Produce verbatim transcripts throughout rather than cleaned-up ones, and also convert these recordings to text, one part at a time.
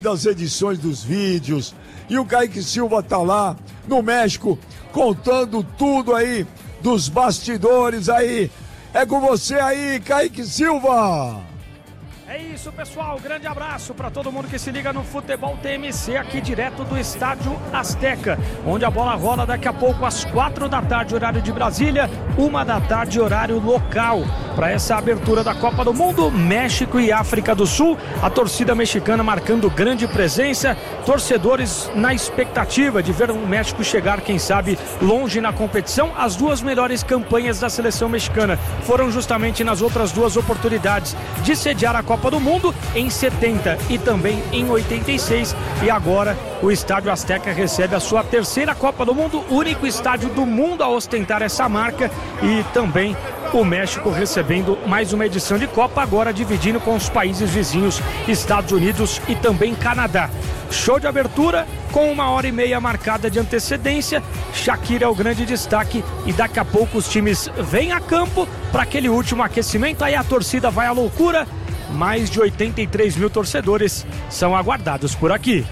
das edições dos vídeos. E o Kaique Silva tá lá no México contando tudo aí dos bastidores aí. É com você aí, Kaique Silva. É isso, pessoal, grande abraço para todo mundo que se liga no Futebol T M C aqui direto do Estádio Azteca, onde a bola rola daqui a pouco às quatro da tarde, horário de Brasília, uma da tarde, horário local, para essa abertura da Copa do Mundo, México e África do Sul, a torcida mexicana marcando grande presença, torcedores na expectativa de ver o México chegar, quem sabe, longe na competição. As duas melhores campanhas da seleção mexicana foram justamente nas outras duas oportunidades de sediar a Copa do Mundo, em setenta e também em oitenta e seis, e agora o Estádio Azteca recebe a sua terceira Copa do Mundo, único estádio do mundo a ostentar essa marca, e também o México recebendo mais uma edição de Copa, agora dividindo com os países vizinhos, Estados Unidos e também Canadá. Show de abertura com uma hora e meia marcada de antecedência. Shakira é o grande destaque e daqui a pouco os times vêm a campo para aquele último aquecimento, aí a torcida vai à loucura. Mais de oitenta e três mil torcedores são aguardados por aqui.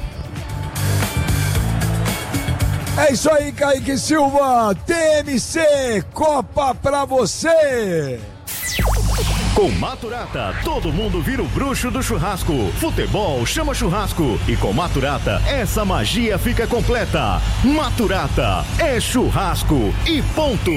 É isso aí, Kaique Silva. T M C, Copa pra você. Com Maturata, todo mundo vira o bruxo do churrasco. Futebol chama churrasco. E com Maturata, essa magia fica completa. Maturata é churrasco e ponto.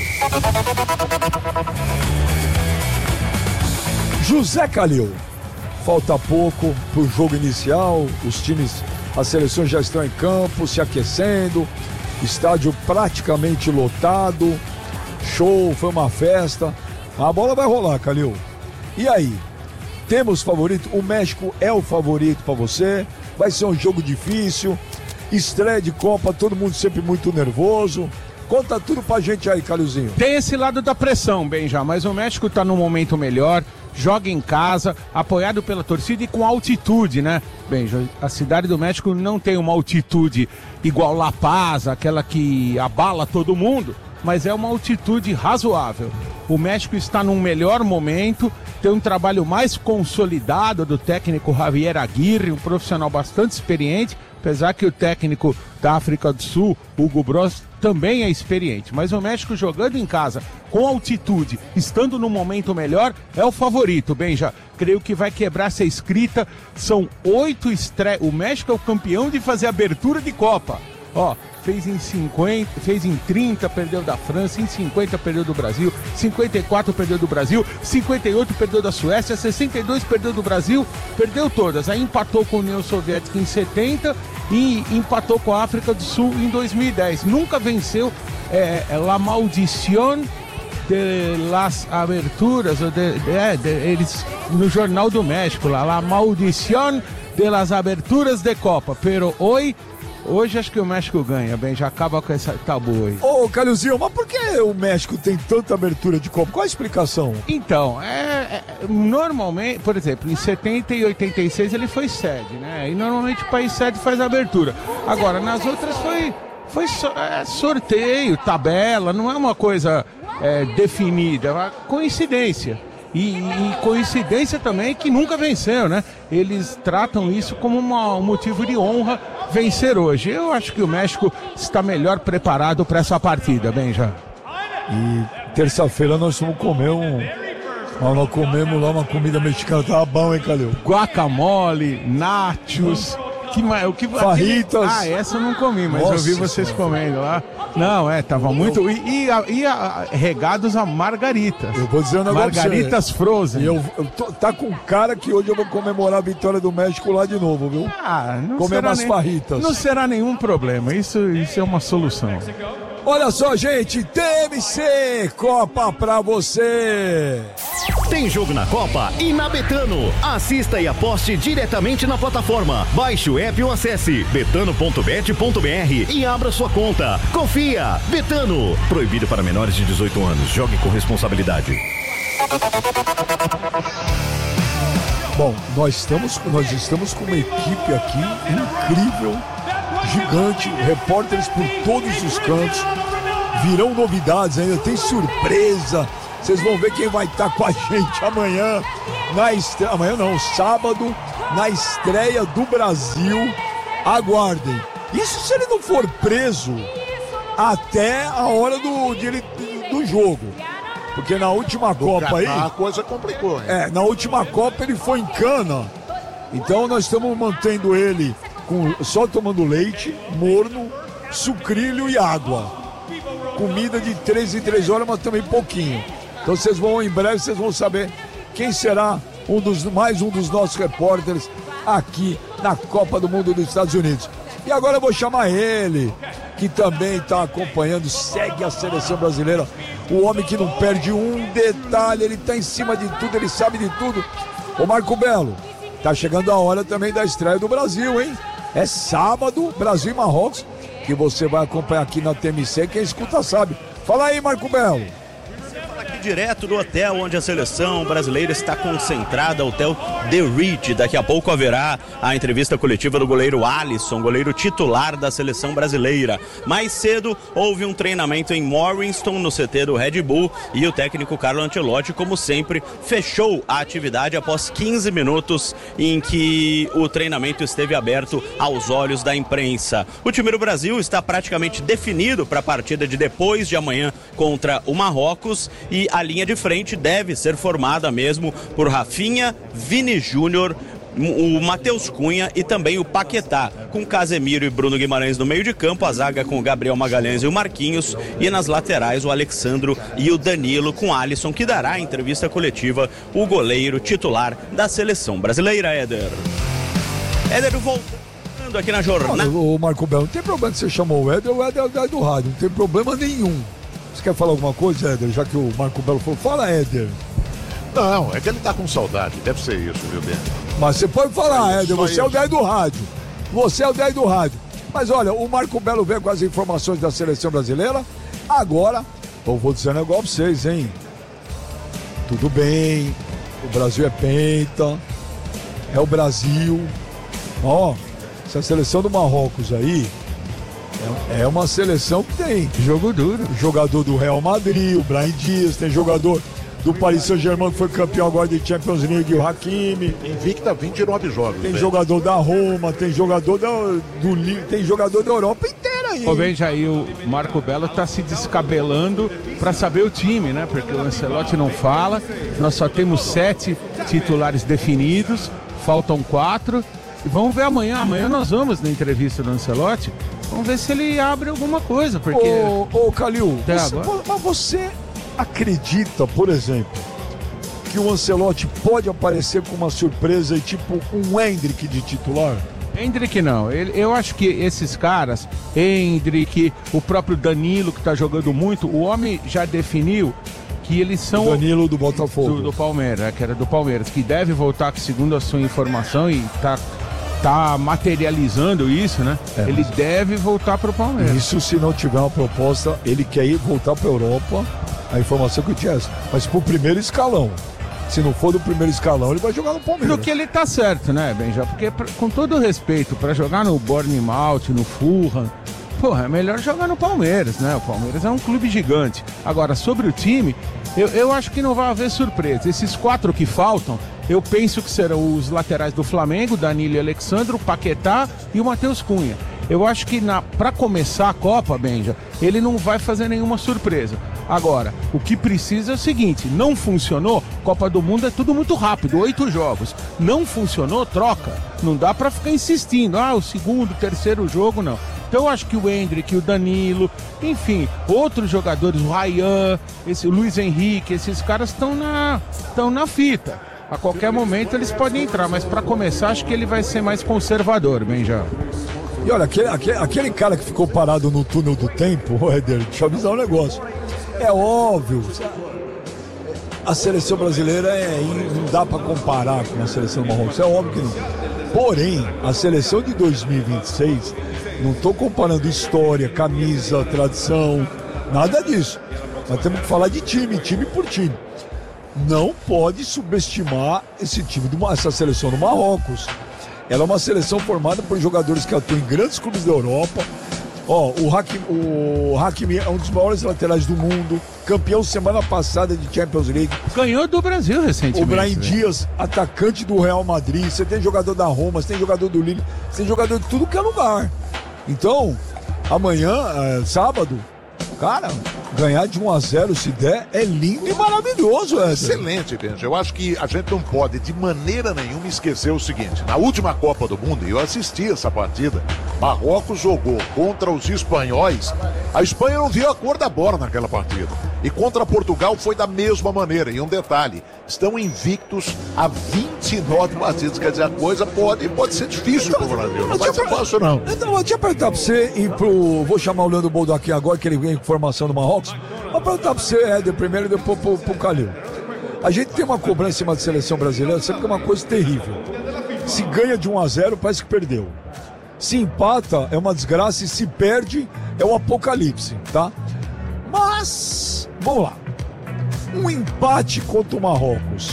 José Calil, falta pouco pro jogo inicial, os times, as seleções já estão em campo, se aquecendo, estádio praticamente lotado, show, foi uma festa, a bola vai rolar, Calil. E aí, temos favorito? O México é o favorito para você, vai ser um jogo difícil, estreia de Copa, todo mundo sempre muito nervoso. Conta tudo pra gente aí, Calilzinho. Tem esse lado da pressão, Benja, mas o México tá num momento melhor, joga em casa, apoiado pela torcida e com altitude, né? Benja, a cidade do México não tem uma altitude igual La Paz, aquela que abala todo mundo, mas é uma altitude razoável. O México está num melhor momento, tem um trabalho mais consolidado do técnico Javier Aguirre, um profissional bastante experiente, apesar que o técnico da África do Sul, Hugo Broz, também é experiente. Mas o México jogando em casa, com altitude, estando num momento melhor, é o favorito, Benja. Creio que vai quebrar essa escrita. São oito estreias. O México é o campeão de fazer abertura de Copa. Ó, fez em cinquenta, fez em trinta, perdeu da França, em cinquenta perdeu do Brasil, cinquenta e quatro perdeu do Brasil, cinquenta e oito perdeu da Suécia, sessenta e dois perdeu do Brasil, perdeu todas. Aí empatou com a União Soviética em setenta e empatou com a África do Sul em dois mil e dez. Nunca venceu é, La Maldición de las Aberturas, de, de, de, eles no Jornal do México, lá, La Maldición de las Aberturas de Copa. Pero hoy Hoje acho que o México ganha, bem, já acaba com esse tabu aí. Ô, Calilzinho, mas por que o México tem tanta abertura de Copa? Qual a explicação? Então, é, é, normalmente, por exemplo, em setenta e oitenta e seis ele foi sede, né? E normalmente o país sede faz a abertura. Agora, nas outras foi, foi so, é, sorteio, tabela, não é uma coisa é, definida, é uma coincidência. E, e coincidência também que nunca venceu, né? Eles tratam isso como uma, um motivo de honra vencer hoje. Eu acho que o México está melhor preparado para essa partida, Benja. E terça-feira nós vamos comer um... Nós comemos lá uma comida mexicana, tava bom, hein, Calil? Guacamole, nachos... Que, o que, Fajitas. Aquele, ah, essa eu não comi, mas Nossa, eu vi vocês senhora. comendo lá. Não, é, tava muito... E, e, a, e a, regados a margaritas. Eu vou dizer um negócio. Margaritas frozen. E eu, eu tô, tá com cara que hoje eu vou comemorar a vitória do México lá de novo, viu? Ah, não Comer será umas nem, fajitas. Não será nenhum problema, isso, isso é uma solução. Olha só, gente, T M C, Copa pra você. Tem jogo na Copa e na Betano. Assista e aposte diretamente na plataforma. Baixe o app ou acesse betano ponto bet ponto br e abra sua conta. Confia! Betano. Proibido para menores de dezoito anos. Jogue com responsabilidade. Bom, nós estamos, nós estamos com uma equipe aqui incrível, gigante, repórteres por todos os cantos. Virão novidades ainda, tem surpresa. Vocês vão ver quem vai estar com a gente amanhã, na estreia, amanhã não, sábado, na estreia do Brasil. Aguardem. Isso se ele não for preso até a hora do, de, do jogo. Porque na última do Copa aí... A coisa complicou, hein? É, na última Copa ele foi em cana. Então nós estamos mantendo ele com, só tomando leite, morno, sucrilho e água. Comida de três em três horas, mas também pouquinho. Então vocês vão, em breve, vocês vão saber quem será um dos, mais um dos nossos repórteres aqui na Copa do Mundo dos Estados Unidos. E agora eu vou chamar ele, que também está acompanhando, segue a seleção brasileira. O homem que não perde um detalhe, ele está em cima de tudo, ele sabe de tudo. Ô Marco Belo, tá chegando a hora também da estreia do Brasil, hein? É sábado, Brasil e Marrocos, que você vai acompanhar aqui na T M C, quem escuta sabe. Fala aí, Marco Belo. Direto do hotel onde a seleção brasileira está concentrada, hotel The Ritz. Daqui a pouco haverá a entrevista coletiva do goleiro Alisson, goleiro titular da seleção brasileira. Mais cedo houve um treinamento em Morriston, no C T do Red Bull, e o técnico Carlo Ancelotti, como sempre, fechou a atividade após quinze minutos em que o treinamento esteve aberto aos olhos da imprensa. O time do Brasil está praticamente definido para a partida de depois de amanhã contra o Marrocos, e a linha de frente deve ser formada mesmo por Rafinha, Vini Júnior, o Matheus Cunha e também o Paquetá, com Casemiro e Bruno Guimarães no meio de campo, a zaga com o Gabriel Magalhães e o Marquinhos, e nas laterais o Alexandro e o Danilo, com Alisson, que dará a entrevista coletiva, o goleiro titular da seleção brasileira. Éder. Éder voltando aqui na jornada. Ô Marco Belo, não tem problema que você chamou o Éder, o Éder é o Éder do rádio, não tem problema nenhum. Você quer falar alguma coisa, Éder? Já que o Marco Belo falou, fala, Éder. Não, é que ele tá com saudade, deve ser isso, viu, bem? Mas você pode falar, Éder, você é o dez do rádio. Você é o dez do rádio. Mas olha, o Marco Belo veio com as informações da seleção brasileira. Agora, eu vou dizer um negócio pra vocês, hein? Tudo bem, o Brasil é penta, é o Brasil. Ó, essa seleção do Marrocos aí, é uma seleção que tem jogo duro. Jogador do Real Madrid, o Brahim Dias, tem jogador do Paris Saint-Germain que foi campeão agora de Champions League, o Hakimi. Invicta vinte e nove jogos. Tem jogador da Roma, tem jogador da, do tem jogador da Europa inteira aí. Ô, veja aí, o Marco Belo tá se descabelando para saber o time, né? Porque o Ancelotti não fala. Nós só temos sete titulares definidos, faltam quatro. E vamos ver amanhã. Amanhã nós vamos na entrevista do Ancelotti. Vamos ver se ele abre alguma coisa, porque... Ô, ô Calil, você, agora... mas você acredita, por exemplo, que o Ancelotti pode aparecer com uma surpresa e tipo um Endrick de titular? Endrick não, ele, eu acho que esses caras, Endrick, o próprio Danilo que tá jogando muito, o homem já definiu que eles são... O Danilo do Botafogo. Do, do Palmeiras, que era do Palmeiras, que deve voltar, segundo a sua informação, e tá... tá materializando isso, né? É, ele mas... deve voltar para o Palmeiras. Isso se não tiver uma proposta, ele quer ir voltar para a Europa, a informação que eu tinha essa, mas pro primeiro escalão. Se não for do primeiro escalão, ele vai jogar no Palmeiras. No que ele tá certo, né, Benja? Porque, pra, com todo respeito, para jogar no Bournemouth, no Fulham, porra, é melhor jogar no Palmeiras, né? O Palmeiras é um clube gigante. Agora, sobre o time, eu, eu acho que não vai haver surpresa. Esses quatro que faltam, eu penso que serão os laterais do Flamengo, Danilo e Alexandre, o Paquetá e o Matheus Cunha. Eu acho que para começar a Copa, Benja, ele não vai fazer nenhuma surpresa. Agora, o que precisa é o seguinte, não funcionou, Copa do Mundo é tudo muito rápido, oito jogos. Não funcionou, troca. Não dá para ficar insistindo, ah, o segundo, terceiro jogo, não. Então eu acho que o Endrick, o Danilo, enfim, outros jogadores, o Ryan, esse, o Luiz Henrique, esses caras estão na, estão na fita. A qualquer momento eles podem entrar, mas para começar acho que ele vai ser mais conservador, Benja. E olha, aquele, aquele, aquele cara que ficou parado no túnel do tempo, Éder, deixa eu avisar um negócio. É óbvio, a seleção brasileira é, não dá para comparar com a seleção do Marrocos, é óbvio que não. Porém, a seleção de dois mil e vinte e seis, não estou comparando história, camisa, tradição, nada disso. Nós temos que falar de time, time por time. Não pode subestimar esse time, do, essa seleção do Marrocos. Ela é uma seleção formada por jogadores que atuam em grandes clubes da Europa, Ó, o Hakimi, o Hakimi é um dos maiores laterais do mundo, campeão semana passada de Champions League. Ganhou do Brasil recentemente. O Brahim né? Dias, atacante do Real Madrid, você tem jogador da Roma, você tem jogador do Lille, você tem jogador de tudo que é lugar. Então, amanhã, é, sábado, cara, ganhar de um a zero se der é lindo e maravilhoso, Éder. Excelente, Benja. Eu acho que a gente não pode de maneira nenhuma esquecer o seguinte: na última Copa do Mundo, e eu assisti essa partida, Marrocos jogou contra os espanhóis. A Espanha não viu a cor da bola naquela partida. E contra Portugal foi da mesma maneira. E um detalhe, estão invictos há vinte e nove partidas. Quer dizer, a coisa pode, pode ser difícil pro Brasil. Não vai ser fácil, não. Então, eu tinha perguntar pra você e pro... Vou chamar o Leandro Boldo aqui agora, que ele vem com informação do Marrocos. Vou perguntar pra você, Éder, primeiro e depois pro, pro Calil. A gente tem uma cobrança em cima da seleção brasileira, sempre que é uma coisa terrível. Se ganha de um a zero, parece que perdeu. Se empata, é uma desgraça, e se perde, é um apocalipse, tá? Mas, vamos lá. Um empate contra o Marrocos.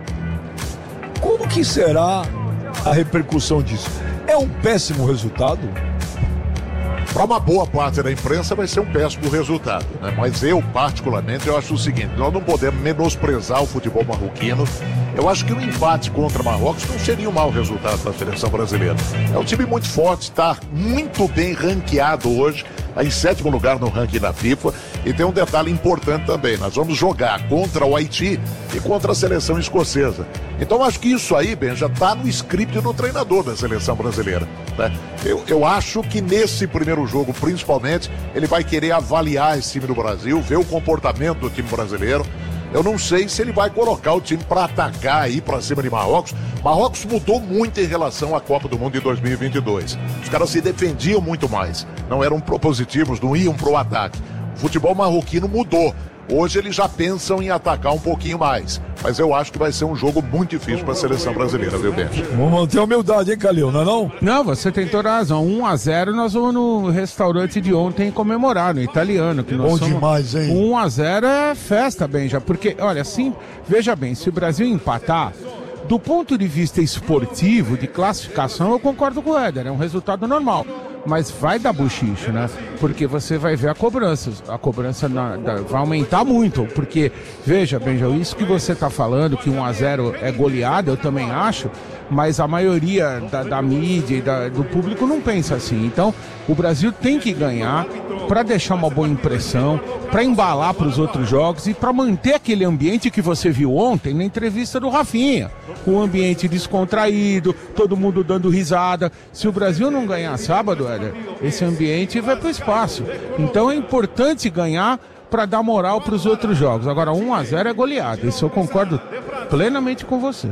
Como que será a repercussão disso? É um péssimo resultado? Para uma boa parte da imprensa vai ser um péssimo resultado, né? Mas eu, particularmente, eu acho o seguinte: nós não podemos menosprezar o futebol marroquino. Eu acho que um empate contra Marrocos não seria um mau resultado para a seleção brasileira. É um time muito forte, está muito bem ranqueado hoje, está em sétimo lugar no ranking da FIFA. E tem um detalhe importante também: nós vamos jogar contra o Haiti e contra a seleção escocesa. Então acho que isso aí, Ben, já está no script do treinador da seleção brasileira, né? Eu, eu acho que nesse primeiro jogo, principalmente, ele vai querer avaliar esse time do Brasil, ver o comportamento do time brasileiro. Eu não sei se ele vai colocar o time para atacar aí para cima de Marrocos. Marrocos mudou muito em relação à Copa do Mundo de dois mil e vinte e dois. Os caras se defendiam muito mais, não eram propositivos, não iam pro ataque. O futebol marroquino mudou. Hoje eles já pensam em atacar um pouquinho mais. Mas eu acho que vai ser um jogo muito difícil para a seleção brasileira, viu, Benja? Vamos manter a humildade, hein, Calil, não é não? Não, você tem toda a razão. um a zero nós vamos no restaurante de ontem comemorar, no italiano. Que nós Bom somos... demais, hein? um a zero é festa, Benja. Porque, olha, assim, veja bem, se o Brasil empatar, do ponto de vista esportivo, de classificação, eu concordo com o Éder, é um resultado normal. Mas vai dar buchicho, né? Porque você vai ver a cobrança. A cobrança na, da, vai aumentar muito. Porque, veja, Benja, isso que você está falando, que um a zero é goleada, eu também acho, mas a maioria da, da mídia e da, do público não pensa assim. Então, o Brasil tem que ganhar para deixar uma boa impressão, para embalar para os outros jogos e para manter aquele ambiente que você viu ontem na entrevista do Rafinha. Um ambiente descontraído, todo mundo dando risada. Se o Brasil não ganhar sábado, Éder, esse ambiente vai para o espaço. Então é importante ganhar para dar moral para os outros jogos. Agora, um a zero é goleada. Isso eu concordo plenamente com você.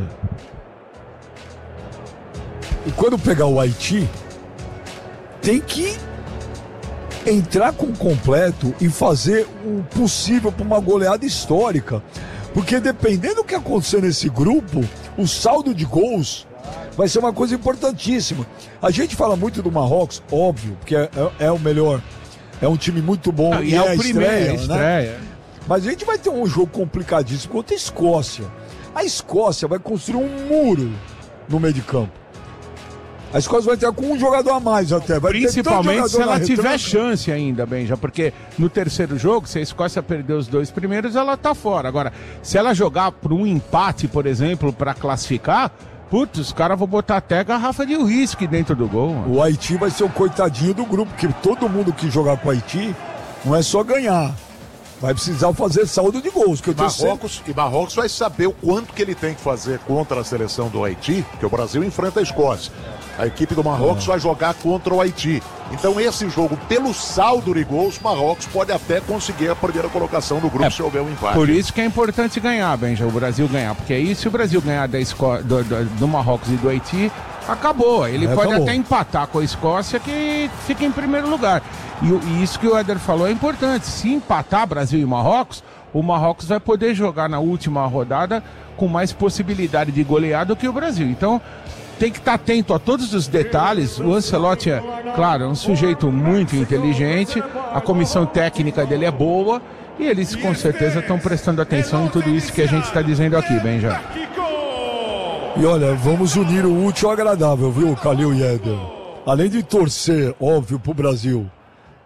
E quando pegar o Haiti, tem que entrar com completo e fazer o possível para uma goleada histórica. Porque dependendo do que acontecer nesse grupo, o saldo de gols vai ser uma coisa importantíssima. A gente fala muito do Marrocos, óbvio, porque é, é, é o melhor, é um time muito bom. Não, e, e é, é o primeiro, estreia, é estreia. Né? Mas a gente vai ter um jogo complicadíssimo contra a Escócia. A Escócia vai construir um muro no meio de campo. A Escócia vai ter com um jogador a mais até. Vai Principalmente se ela tiver retranca. chance ainda, Benja, porque no terceiro jogo, se a Escócia perder os dois primeiros, ela tá fora. Agora, se ela jogar por um empate, por exemplo, para classificar, putz, os caras vão botar até garrafa de uísque dentro do gol. Mano. O Haiti vai ser o coitadinho do grupo, porque todo mundo que jogar com o Haiti não é só ganhar. Vai precisar fazer saldo de gols. Que eu Marrocos, sempre... E Marrocos vai saber o quanto que ele tem que fazer contra a seleção do Haiti, porque o Brasil enfrenta a Escócia. A equipe do Marrocos vai jogar contra o Haiti. Então esse jogo, pelo saldo de gols, Marrocos pode até conseguir a primeira colocação do grupo é, se houver um empate. Por isso que é importante ganhar, Benja, o Brasil ganhar. Porque aí se o Brasil ganhar da Esco... do, do, do Marrocos e do Haiti, acabou. Ele é, pode acabou. até empatar com a Escócia, que fica em primeiro lugar. E, e isso que o Éder falou é importante. Se empatar Brasil e Marrocos, o Marrocos vai poder jogar na última rodada com mais possibilidade de golear do que o Brasil. Então, tem que estar atento a todos os detalhes. O Ancelotti é, claro, é um sujeito muito inteligente, a comissão técnica dele é boa e eles com certeza estão prestando atenção em tudo isso que a gente está dizendo aqui, Benja. E olha, vamos unir o útil ao agradável, viu, Calil e Éder? Além de torcer, óbvio, pro Brasil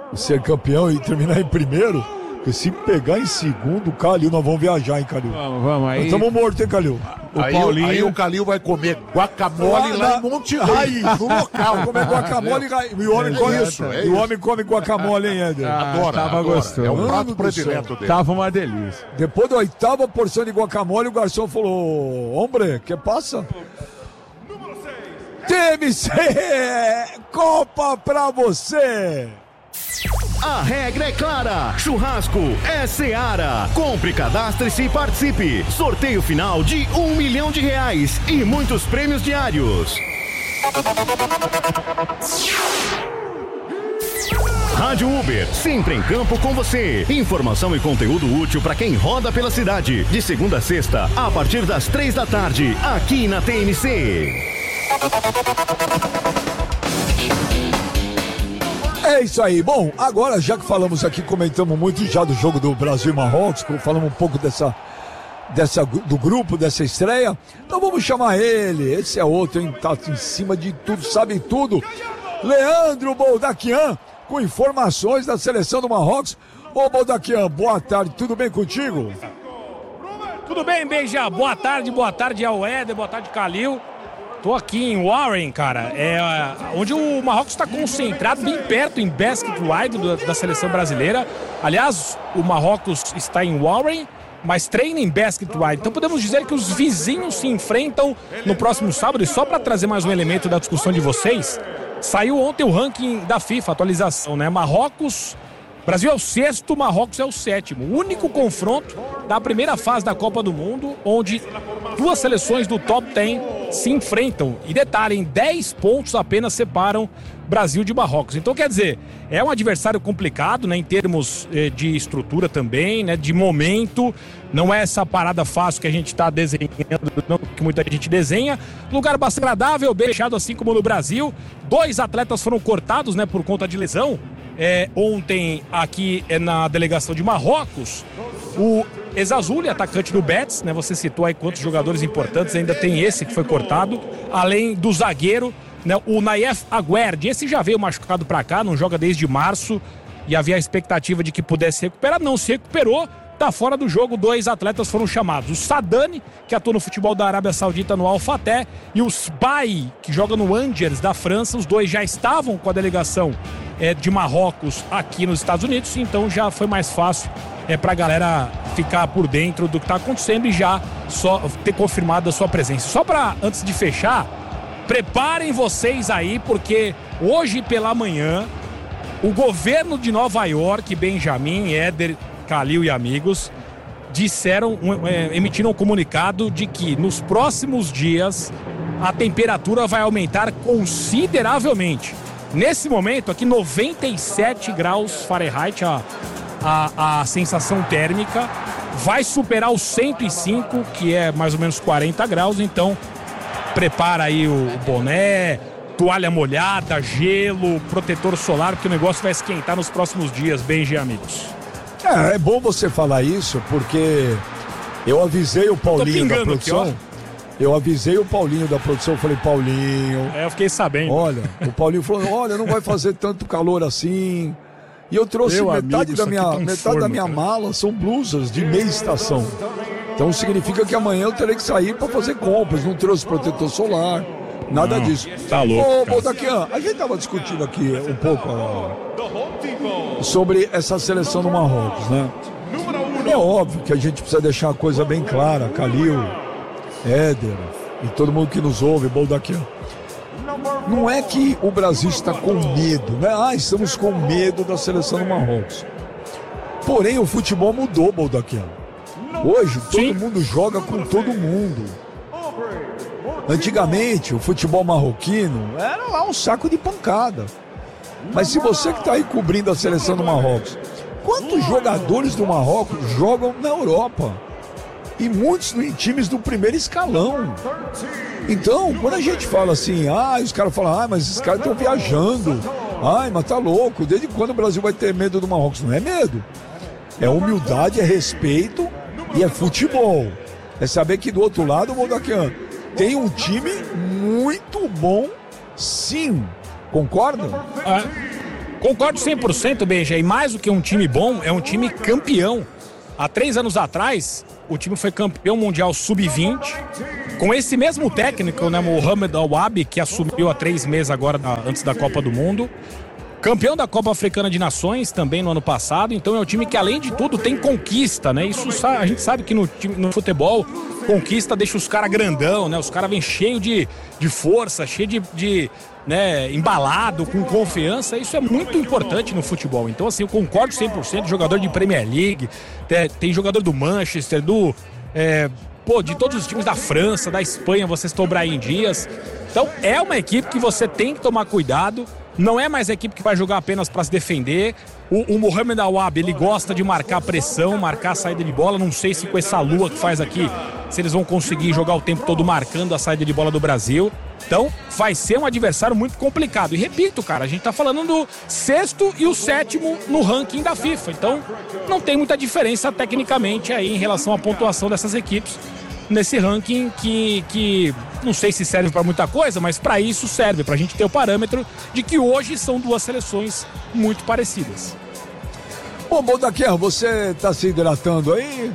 ser campeão e terminar em primeiro. Porque se pegar em segundo, Calil, nós vamos viajar, hein, Calil? Vamos, vamos aí. Nós estamos mortos, hein, Calil? O aí, Paulinho... aí o Calil vai comer guacamole lá, lá em Monte Raiz, no local. Comer guacamole e o homem come isso. É e o homem come guacamole, hein, Éder? Ah, adora, tava adora. gostoso. É o prato predileto dele. Tava uma delícia. Depois da oitava porção de guacamole, o garçom falou: hombre, que passa? T M C, Copa pra você! A regra é clara, churrasco é Seara. Compre, cadastre-se e participe. Sorteio final de um milhão de reais e muitos prêmios diários. Rádio Uber, sempre em campo com você. Informação e conteúdo útil para quem roda pela cidade. De segunda a sexta, a partir das três da tarde, aqui na T M C. É isso aí. Bom, agora já que falamos aqui, comentamos muito já do jogo do Brasil e Marrocos, falamos um pouco dessa, dessa, do grupo, dessa estreia, então vamos chamar ele. Esse é outro, hein? Tá em cima de tudo, sabe tudo. Leandro Boldaquian, com informações da seleção do Marrocos. Ô Boldaquian, boa tarde, tudo bem contigo? Tudo bem, Beija. Boa tarde, boa tarde ao Éder, boa tarde, Calil. Tô aqui em Warren, cara, é, onde o Marrocos está concentrado bem perto em Basket Ridge da, da seleção brasileira. Aliás, o Marrocos está em Warren, mas treina em Basket Ridge. Então podemos dizer que os vizinhos se enfrentam no próximo sábado. E só para trazer mais um elemento da discussão de vocês, saiu ontem o ranking da FIFA, atualização, né? Marrocos... Brasil é o sexto, Marrocos é o sétimo. O único confronto da primeira fase da Copa do Mundo, onde duas seleções do top dez se enfrentam. E detalhe, dez pontos apenas separam Brasil de Marrocos. Então, quer dizer, é um adversário complicado, né, em termos eh, de estrutura também, né, de momento. Não é essa parada fácil que a gente está desenhando, não, que muita gente desenha. Lugar bastante agradável, bem fechado, assim como no Brasil. Dois atletas foram cortados, né, por conta de lesão. É, ontem, aqui é na delegação de Marrocos, o Ezazuli, atacante do Betis, né? Você citou aí quantos jogadores importantes, ainda tem esse que foi cortado, além do zagueiro, né? O Nayef Aguerd. Esse já veio machucado pra cá, não joga desde março, e havia a expectativa de que pudesse recuperar, não se recuperou, tá fora do jogo. Dois atletas foram chamados: o Sadani, que atua no futebol da Arábia Saudita no Al Fateh, e o Sbai, que joga no Angers da França. Os dois já estavam com a delegação é, de Marrocos aqui nos Estados Unidos, então já foi mais fácil é, pra galera ficar por dentro do que tá acontecendo e já só ter confirmado a sua presença. Só pra, antes de fechar, preparem vocês aí, porque hoje pela manhã o governo de Nova York, Benjamin, Éder, Calil e amigos, disseram, é, emitiram um comunicado de que nos próximos dias a temperatura vai aumentar consideravelmente. Nesse momento aqui, noventa e sete graus Fahrenheit, a, a, a sensação térmica, vai superar os cento e cinco, que é mais ou menos quarenta graus. Então prepara aí o boné, toalha molhada, gelo, protetor solar, porque o negócio vai esquentar nos próximos dias, bem, amigos. É, é bom você falar isso, porque eu avisei o Paulinho da produção. Aqui, eu avisei o Paulinho da produção, eu falei: Paulinho... É, eu fiquei sabendo. Olha, o Paulinho falou: olha, não vai fazer tanto calor assim. E eu trouxe Meu metade, amigo, da minha, tá um metade forno, da minha mala, são blusas de meia estação. Então significa que amanhã eu terei que sair para fazer compras, não trouxe protetor solar, nada não, disso. Tá louco. Ô, Boldaquian, a gente tava discutindo aqui um pouco ó, sobre essa seleção do Marrocos, né? É óbvio que a gente precisa deixar a coisa bem clara, Calil, Éder e todo mundo que nos ouve, Boldaquian. Não é que o Brasil está com medo, né? Ah, estamos com medo da seleção do Marrocos. Porém, o futebol mudou, Boldaquian. Hoje, todo Sim. mundo joga com todo mundo. Antigamente, o futebol marroquino era lá um saco de pancada. Mas se você que está aí cobrindo a seleção do Marrocos, quantos jogadores do Marrocos jogam na Europa? E muitos em times do primeiro escalão. Então, quando a gente fala assim, ah, os caras falam, ah, mas esses caras estão viajando. Ai, mas tá louco, desde quando o Brasil vai ter medo do Marrocos? Não é medo. É humildade, é respeito e é futebol. É saber que do outro lado, o Boldaquian tem um time muito bom, sim. Concorda? É. Concordo cem por cento, Benja, e mais do que um time bom, é um time campeão. Há três anos atrás, o time foi campeão mundial sub vinte, com esse mesmo técnico, né, Mohamed Al-Wabi, que assumiu há três meses agora, antes da Copa do Mundo. Campeão da Copa Africana de Nações também no ano passado, então é um time que, além de tudo, tem conquista, né? Isso a gente sabe que no, no futebol, conquista deixa os caras grandão, né? Os caras vêm cheios de, de força, cheio de, de né, embalado, com confiança. Isso é muito importante no futebol. Então, assim, eu concordo cem por cento, jogador de Premier League, tem, tem jogador do Manchester, do... É, pô, de todos os times da França, da Espanha, você citou o Brahim Dias. Então, é uma equipe que você tem que tomar cuidado. Não é mais a equipe que vai jogar apenas para se defender. O, o Mohamed Al-Wabi, ele gosta de marcar pressão, marcar a saída de bola. Não sei se com essa lua que faz aqui, se eles vão conseguir jogar o tempo todo marcando a saída de bola do Brasil. Então, vai ser um adversário muito complicado. E repito, cara, a gente tá falando do sexto e o sétimo no ranking da FIFA. Então, não tem muita diferença tecnicamente aí em relação à pontuação dessas equipes nesse ranking que, que não sei se serve para muita coisa, mas para isso serve, para a gente ter o parâmetro de que hoje são duas seleções muito parecidas. Bom, Baldaquian, você tá se hidratando aí?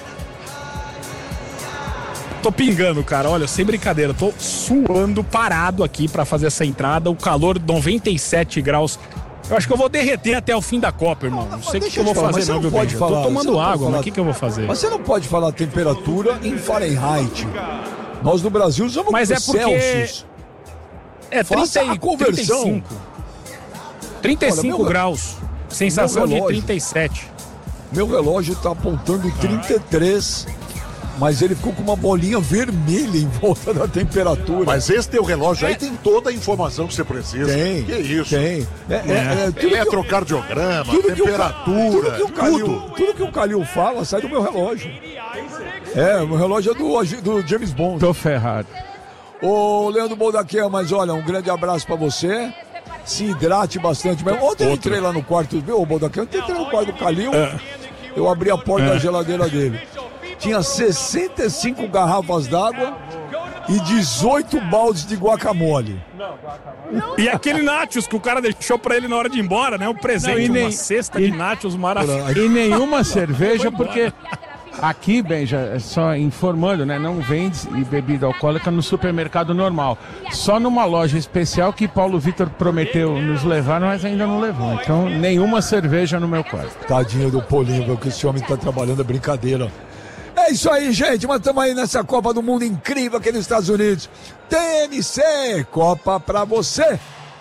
Tô pingando, cara, olha, sem brincadeira, tô suando parado aqui para fazer essa entrada, o calor noventa e sete graus. Eu acho que eu vou derreter até o fim da Copa, irmão. Não sei o que, que eu vou falar, fazer, não, meu bem. Eu tô tomando água, mas o que, que eu vou fazer? Mas você não pode falar temperatura em Fahrenheit. Nós no Brasil usamos mas é porque... Celsius. É trinta, a conversão. trinta e cinco. trinta e cinco Olha, meu... graus. Sensação de trinta e sete. Meu relógio tá apontando trinta e três. Mas ele ficou com uma bolinha vermelha em volta da temperatura. Mas esse teu relógio é. aí tem toda a informação que você precisa. Tem. Que isso? Tem. É, é, é, eletrocardiograma, temperatura, tudo que o Calil, tudo. tudo que o Calil fala sai do meu relógio. É, o meu relógio é do, do James Bond. Tô ferrado. Ô, Leandro Baldaquian, mas olha, um grande abraço pra você. Se hidrate bastante. Ontem Outro. eu entrei lá no quarto, viu, Baldaquian? Eu entrei no quarto do Calil, é. eu abri a porta é. da geladeira dele. Tinha sessenta e cinco garrafas d'água e dezoito baldes de guacamole. E aquele nachos que o cara deixou pra ele na hora de ir embora, né? Um presente, não, e nem, uma cesta e, de nachos maravilhosa. E nenhuma cerveja, porque aqui, Benja, só informando, né? Não vende bebida alcoólica no supermercado normal. Só numa loja especial que Paulo Vitor prometeu nos levar, mas ainda não levou. Então, nenhuma cerveja no meu quarto. Tadinho do Polinho, que esse homem tá trabalhando, é brincadeira. É isso aí, gente, mas estamos aí nessa Copa do Mundo incrível aqui nos Estados Unidos. T M C, Copa pra você.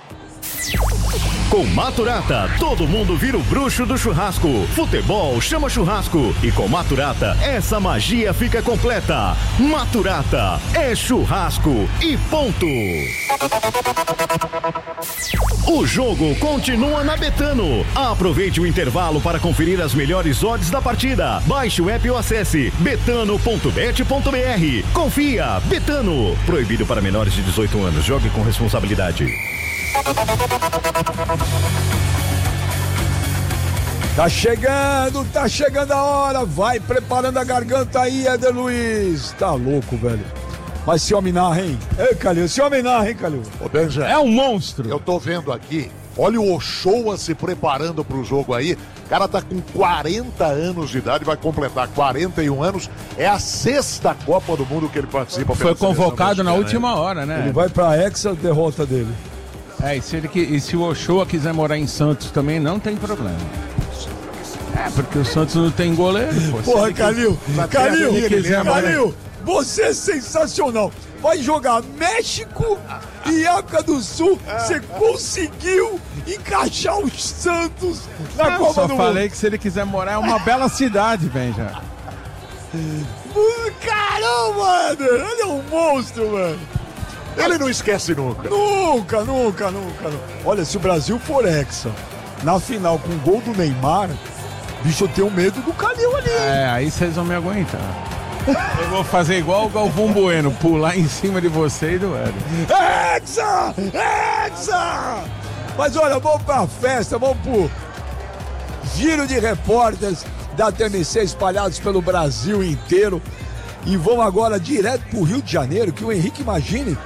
Com Maturata, todo mundo vira o bruxo do churrasco. Futebol chama churrasco. E com Maturata, essa magia fica completa. Maturata é churrasco e ponto. O jogo continua na Betano. Aproveite o intervalo para conferir as melhores odds da partida. Baixe o app ou acesse betano ponto bet ponto br. Confia, Betano. Proibido para menores de dezoito anos. Jogue com responsabilidade. Tá chegando, tá chegando a hora. Vai preparando a garganta aí, Éder Luiz. Tá louco, velho. Mas se homem narra, hein? Ei, Calil, se homem narra, hein, Calil? Ô, Benja, é um monstro. Eu tô vendo aqui. Olha o Ochoa se preparando pro jogo aí. O cara tá com quarenta anos de idade, vai completar quarenta e um anos. É a sexta Copa do Mundo que ele participa. Foi convocado na última hora, né? Ele vai pra Hexa, derrota dele. É, e se, ele, e se o Ochoa quiser morar em Santos também, não tem problema. É, porque o Santos não tem goleiro. Pô, Porra, Calil, Calil, Calil, você é sensacional. Vai jogar México e África do Sul. Você conseguiu encaixar os Santos na não, Copa do Mundo. Eu só falei que se ele quiser morar é uma bela cidade, Benja. Caramba, mano, ele é um monstro, mano. Ele não esquece nunca. Nunca, nunca, nunca, nunca. Olha, se o Brasil for hexa na final com o gol do Neymar, bicho, eu tenho medo do Calil ali. É, aí vocês vão me aguentar. Eu vou fazer igual o Galvão Bueno, pular em cima de você e do Hélio. Hexa! Hexa! Mas olha, vamos pra festa, vamos pro giro de repórteres da T M C espalhados pelo Brasil inteiro. E vamos agora direto pro Rio de Janeiro, que o Henrique Imagine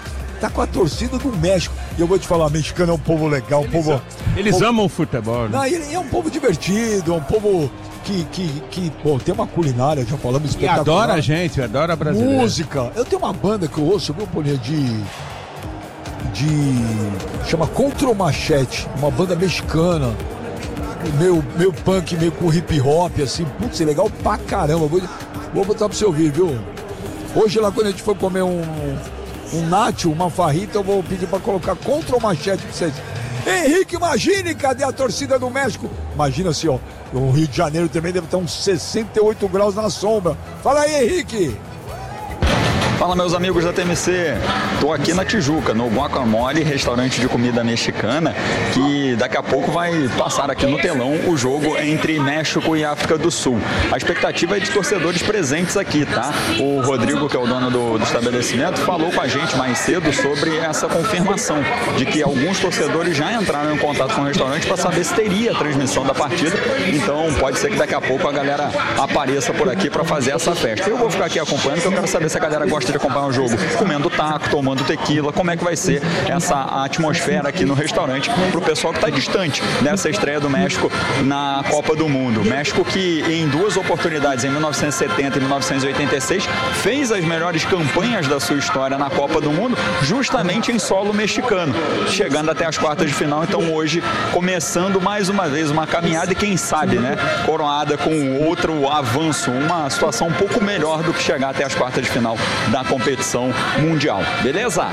tá com a torcida do México. E eu vou te falar, mexicano é um povo legal, um Eles, povo... eles povo, amam o futebol, né? Não, ele é um povo divertido, é um povo que, que, que bom, tem uma culinária, já falamos, E espetacular. adora a gente, adora brasileiro. Música. Eu tenho uma banda que eu ouço, viu, Paulinha, de... de... chama Contra o Machete, uma banda mexicana. Meio, meio punk, meio com hip hop, assim, putz, é legal pra caramba. Vou, vou botar pra você ouvir, viu? Hoje lá quando a gente for comer um, um nacho, uma farrita, eu vou pedir pra colocar Contra o Machete pra vocês. Henrique, imagine, cadê a torcida do México? Imagina assim, ó, o Rio de Janeiro também deve estar uns sessenta e oito graus na sombra. Fala aí, Henrique. Fala, meus amigos da T M C, tô aqui na Tijuca, no Guacamole, restaurante de comida mexicana, que daqui a pouco vai passar aqui no telão o jogo entre México e África do Sul. A expectativa é de torcedores presentes aqui, tá? O Rodrigo, que é o dono do, do estabelecimento, falou com a gente mais cedo sobre essa confirmação de que alguns torcedores já entraram em contato com o restaurante para saber se teria a transmissão da partida, então pode ser que daqui a pouco a galera apareça por aqui para fazer essa festa. Eu vou ficar aqui acompanhando, porque eu quero saber se a galera gosta de acompanhar o jogo comendo taco, tomando tequila, como é que vai ser essa atmosfera aqui no restaurante pro pessoal que está distante dessa estreia do México na Copa do Mundo. México que em duas oportunidades, em mil novecentos e setenta e mil novecentos e oitenta e seis, fez as melhores campanhas da sua história na Copa do Mundo, justamente em solo mexicano, chegando até as quartas de final. Então hoje começando mais uma vez uma caminhada e quem sabe, né, coroada com outro avanço, uma situação um pouco melhor do que chegar até as quartas de final da competição mundial. Beleza?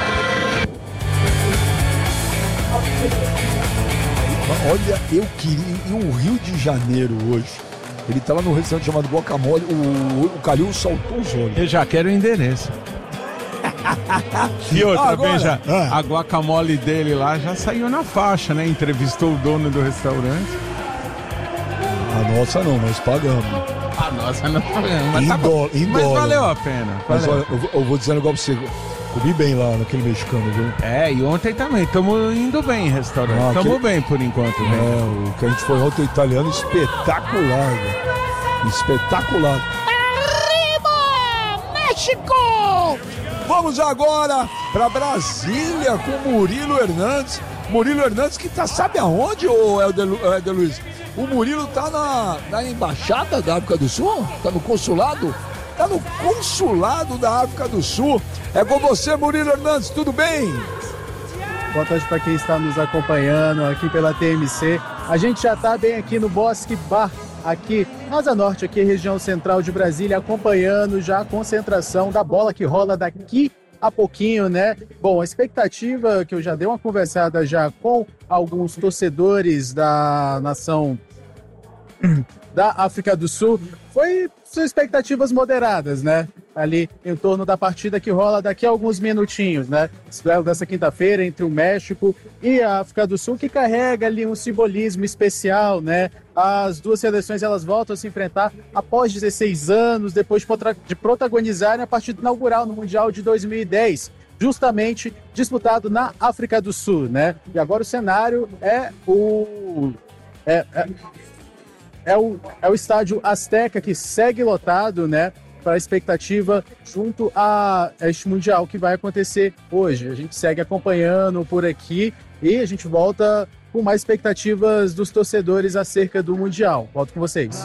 Olha, eu queria... E o Rio de Janeiro hoje, ele tá lá no restaurante chamado Guacamole, o, o Calil saltou os olhos. Eu já quero o endereço. E outra, Agora, veja, ah. a guacamole dele lá já saiu na faixa, né? Entrevistou o dono do restaurante. A nossa não, nós pagamos. A nossa não pagamos. Mas, Em tá bom. dó- em Mas dólar. valeu a pena. Mas valeu. olha, eu, vou- eu vou dizer um negócio pra você. Comi bem lá naquele mexicano, viu? É, e ontem também, estamos indo bem em restaurante. Ah, Estamos aquele- bem por enquanto, né? É, o que a gente foi ontem, o italiano, espetacular, velho. Espetacular. Arriba, México! Vamos agora pra Brasília com Murilo Hernandes. Murilo Hernandes que tá, sabe aonde, ô Helder Lu- Helder Luiz? O Murilo tá na, na embaixada da África do Sul? Tá no consulado? Tá no consulado da África do Sul. É com você, Murilo Hernandes, tudo bem? Boa tarde para quem está nos acompanhando aqui pela T M C. A gente já está bem aqui no Bosque Bar, aqui na Asa Norte, aqui região central de Brasília, acompanhando já a concentração da bola que rola daqui a pouquinho, né? Bom, a expectativa que eu já dei uma conversada já com alguns torcedores da nação da África do Sul, foi são expectativas moderadas, né? Ali em torno da partida que rola daqui a alguns minutinhos, né? Dessa quinta-feira entre o México e a África do Sul, que carrega ali um simbolismo especial, né? As duas seleções elas voltam a se enfrentar após dezesseis anos, depois de protagonizarem a partida inaugural no Mundial de dois mil e dez. Justamente disputado na África do Sul, né? E agora o cenário é o... É, é, é, o, é o estádio Azteca, que segue lotado, né? Para a expectativa junto a este Mundial que vai acontecer hoje. A gente segue acompanhando por aqui e a gente volta com mais expectativas dos torcedores acerca do Mundial. Volto com vocês.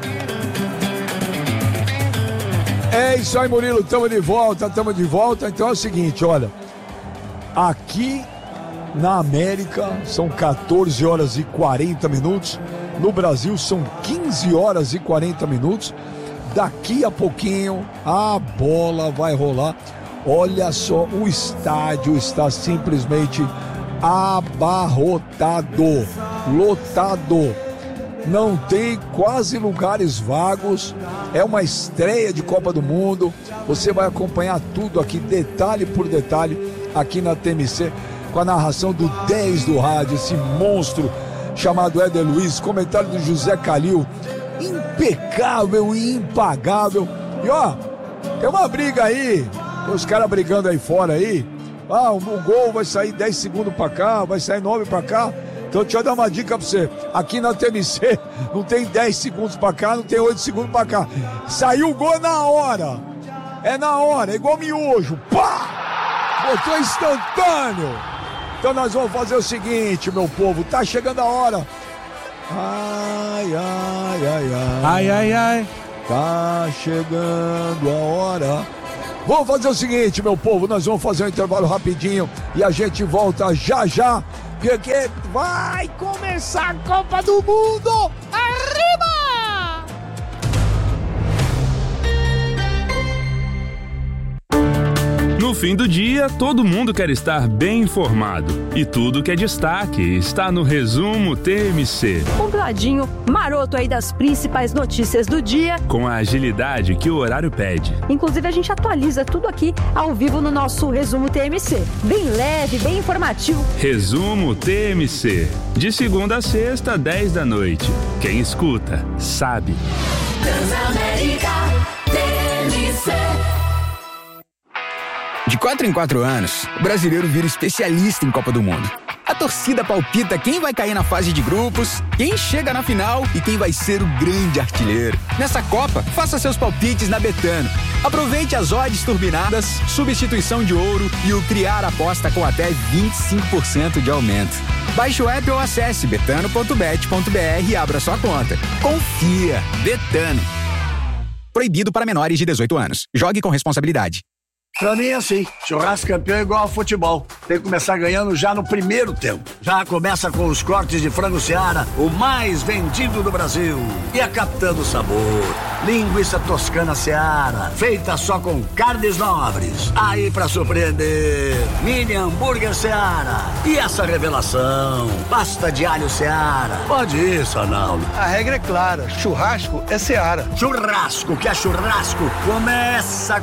É isso aí, Murilo, estamos de volta, estamos de volta. Então é o seguinte, olha, aqui na América são quatorze horas e quarenta minutos, no Brasil são quinze horas e quarenta minutos. Daqui a pouquinho a bola vai rolar. Olha só, o estádio está simplesmente abarrotado, lotado. Não tem quase lugares vagos. É uma estreia de Copa do Mundo. Você vai acompanhar tudo aqui, detalhe por detalhe, aqui na T M C, com a narração do dez do rádio, esse monstro chamado Helder Luiz, comentário do José Calil, impecável e impagável. E ó, tem uma briga aí, tem os caras brigando aí fora aí. Ah, o, o gol vai sair dez segundos pra cá, vai sair nove pra cá. Então deixa eu dar uma dica pra você. Aqui na T M C não tem dez segundos pra cá, não tem oito segundos pra cá. Saiu o gol na hora. É na hora, é igual miojo. Pá! Botou instantâneo. Então nós vamos fazer o seguinte, meu povo. Tá chegando a hora. Ai, ai, ai, ai. Ai, ai, ai. Tá chegando a hora. Vamos fazer o seguinte, meu povo. Nós vamos fazer um intervalo rapidinho e a gente volta já já. Porque vai começar a Copa do Mundo. Arriba! No fim do dia, todo mundo quer estar bem informado. E tudo que é destaque está no Resumo T M C. Compladinho, maroto aí das principais notícias do dia. Com a agilidade que o horário pede. Inclusive, a gente atualiza tudo aqui ao vivo no nosso Resumo T M C. Bem leve, bem informativo. Resumo T M C. De segunda a sexta, dez da noite. Quem escuta, sabe. Transamérica T M C. De quatro em quatro anos, o brasileiro vira especialista em Copa do Mundo. A torcida palpita quem vai cair na fase de grupos, quem chega na final e quem vai ser o grande artilheiro. Nessa Copa, faça seus palpites na Betano. Aproveite as odds turbinadas, substituição de ouro e o Criar Aposta com até vinte e cinco por cento de aumento. Baixe o app ou acesse betano ponto bet ponto br e abra sua conta. Confia! Betano. Proibido para menores de dezoito anos. Jogue com responsabilidade. Pra mim é assim, churrasco campeão é igual ao futebol. Tem que começar ganhando já no primeiro tempo. Já começa com os cortes de frango Seara, o mais vendido do Brasil. E a Capitã do Sabor, linguiça toscana Seara, feita só com carnes nobres. Aí pra surpreender, mini hambúrguer Seara. E essa revelação, pasta de alho Seara. Pode ir, Sanaldo. A regra é clara, churrasco é Seara. Churrasco que é churrasco, começa